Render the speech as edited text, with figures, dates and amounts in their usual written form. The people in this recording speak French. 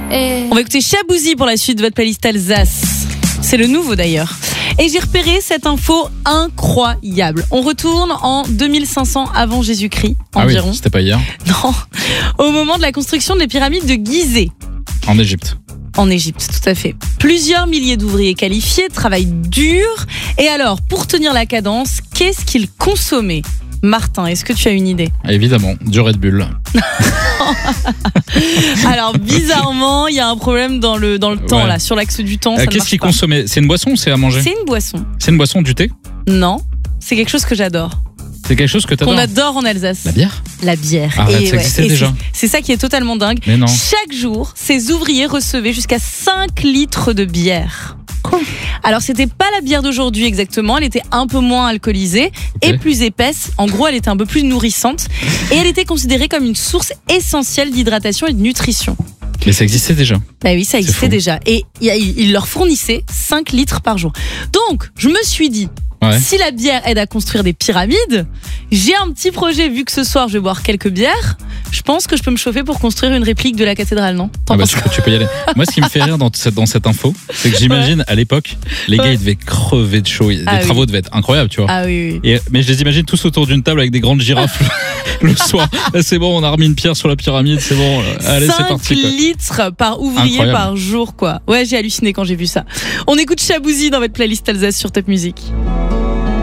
On va écouter Chabouzy pour la suite de votre playlist Alsace. C'est le nouveau d'ailleurs. Et j'ai repéré cette info incroyable. On retourne en 2500 avant Jésus-Christ environ. Ah oui, c'était pas hier. Non, au moment de la construction des pyramides de Gizeh. En Égypte. En Égypte, tout à fait. Plusieurs milliers d'ouvriers qualifiés travaillent dur. Et alors, pour tenir la cadence, qu'est-ce qu'ils consommaient ? Martin, est-ce que tu as une idée ? Évidemment, du Red Bull. Alors, bizarrement, il y a un problème dans le temps, là, sur l'axe du temps. Ça Qu'est-ce qu'ils consommaient ? C'est une boisson ou c'est à manger ? C'est une boisson. C'est une boisson, du thé ? Non, c'est quelque chose que j'adore. C'est quelque chose que t'adores ? Qu'on adore en Alsace. La bière ? La bière. Arrête, ça existait déjà. C'est ça qui est totalement dingue. Mais non. Chaque jour, ces ouvriers recevaient jusqu'à 5 litres de bière. Quoi ? Alors, c'était pas la bière d'aujourd'hui exactement, elle était un peu moins alcoolisée et plus épaisse. En gros, elle était un peu plus nourrissante et elle était considérée comme une source essentielle d'hydratation et de nutrition. Mais ça existait déjà. Bah oui, ça existait déjà. Et ils leur fournissaient 5 litres par jour. Donc, je me suis dit, si la bière aide à construire des pyramides, j'ai un petit projet, vu que ce soir je vais boire quelques bières, je pense que je peux me chauffer pour construire une réplique de la cathédrale, non ? Tu peux y aller. Moi, ce qui me fait rire dans cette info, c'est que j'imagine à l'époque, les gars ils devaient crever de chaud. Les travaux devaient être incroyables, tu vois. Ah oui. Mais je les imagine tous autour d'une table avec des grandes girafes le soir. Là, c'est bon, on a remis une pierre sur la pyramide, c'est bon. Allez, c'est parti. 5 litres par ouvrier par jour, quoi. Ouais, j'ai halluciné quand j'ai vu ça. On écoute Chabouzy dans votre playlist Alsace sur Top Music.